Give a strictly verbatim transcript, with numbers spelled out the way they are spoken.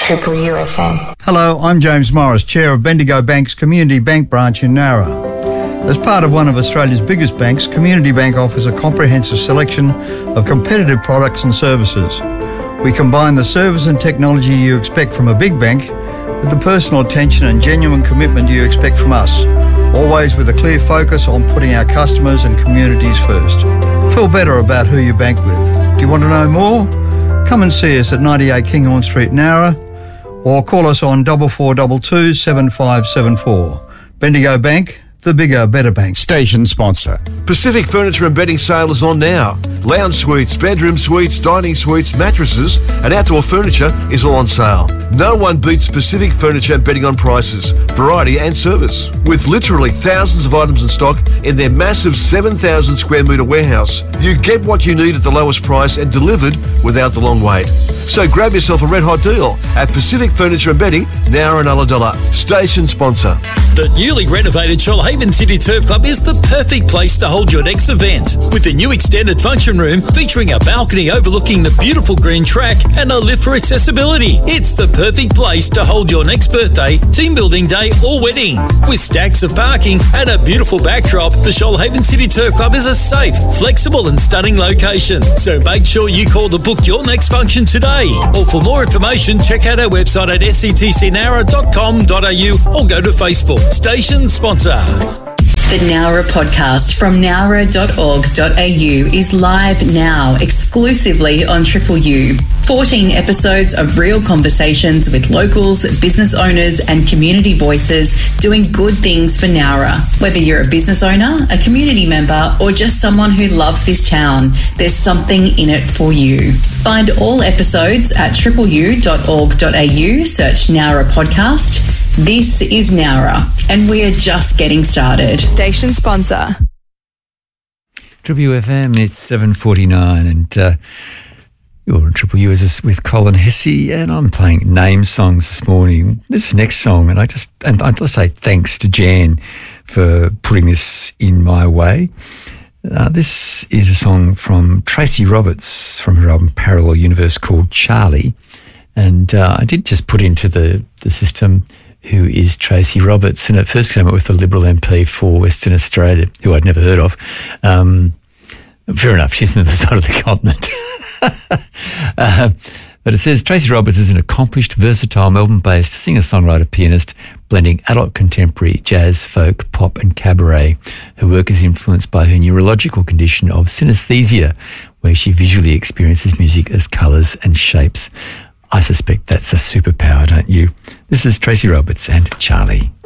Triple U F M. Hello, I'm James Morris, Chair of Bendigo Bank's Community Bank branch in Nowra. As part of one of Australia's biggest banks, Community Bank offers a comprehensive selection of competitive products and services. We combine the service and technology you expect from a big bank with the personal attention and genuine commitment you expect from us, always with a clear focus on putting our customers and communities first. Feel better about who you bank with. Do you want to know more? Come and see us at ninety-eight Kinghorn Street, Nowra, or call us on four four two two, seven five seven four. Bendigo Bank, the bigger, better bank. Station sponsor. Pacific Furniture and Bedding sale is on now. Lounge suites, bedroom suites, dining suites, mattresses and outdoor furniture is all on sale. No one beats Pacific Furniture and Bedding on prices, variety and service. With literally thousands of items in stock in their massive seven thousand square metre warehouse, you get what you need at the lowest price and delivered without the long wait. So grab yourself a red hot deal at Pacific Furniture and Bedding, Nowra and Ulladulla. Station sponsor. The newly renovated Shoalhaven City Turf Club is the perfect place to hold your next event. With the new extended function room featuring a balcony overlooking the beautiful green track and a lift for accessibility. It's the perfect place to hold your next birthday, team building day or wedding. With stacks of parking and a beautiful backdrop, the Shoalhaven City Turf Club is a safe, flexible and stunning location. So make sure you call to book your next function today. Or for more information, check out our website at s e t c nowra dot com dot a u or go to Facebook. Station sponsor. The Nowra podcast from nowra dot org dot a u is live now exclusively on Triple U. fourteen episodes of real conversations with locals, business owners and community voices doing good things for Nowra. Whether you're a business owner, a community member or just someone who loves this town, there's something in it for you. Find all episodes at triple u dot org dot a u, search Nowra podcast. This is Nowra, and we're just getting started. Station sponsor. Triple U F M, it's seven forty-nine, and uh, you're on Triple U is with Colin Hesse, and I'm playing name songs this morning. This next song, and I just, and I'd just say thanks to Jan for putting this in my way. Uh, this is a song from Tracy Roberts from her album Parallel Universe called Charlie, and uh, I did just put into the, the system who is Tracy Roberts, and it first came up with the Liberal M P for Western Australia, who I'd never heard of. Um, fair enough, she's on the other side of the continent. uh, but it says, Tracy Roberts is an accomplished, versatile, Melbourne-based singer-songwriter, pianist, blending adult contemporary, jazz, folk, pop and cabaret. Her work is influenced by her neurological condition of synesthesia, where she visually experiences music as colours and shapes. I suspect that's a superpower, don't you? This is Tracy Roberts and Charlie.